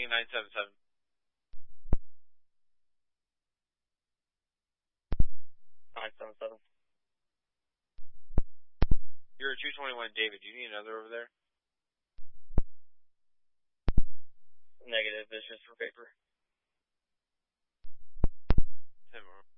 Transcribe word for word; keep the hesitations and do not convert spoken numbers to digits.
landing at nine seven seven. nine seven seven. You're at two twenty-one, David. Do you need another over there? Negative. It's just for paper. ten more.